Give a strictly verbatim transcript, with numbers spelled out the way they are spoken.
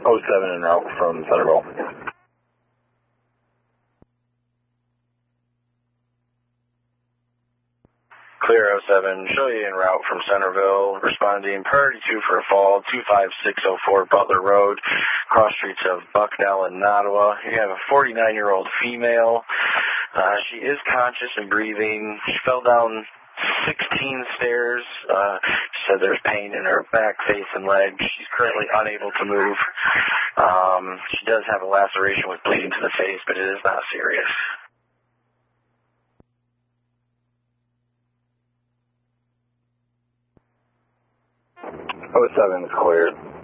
oh seven en route from Centerville. Clear oh seven, show you en route from Centerville, responding priority two for a fall, two five six oh four Butler Road, cross streets of Bucknell and Nottawa. You have a forty-nine-year-old female. Uh, she is conscious and breathing. She fell down sixteen stairs. Uh, she said there's pain in her back, face, and leg. She's currently unable to move. Um, she does have a laceration with bleeding to the face, but it is not serious. oh seven is cleared.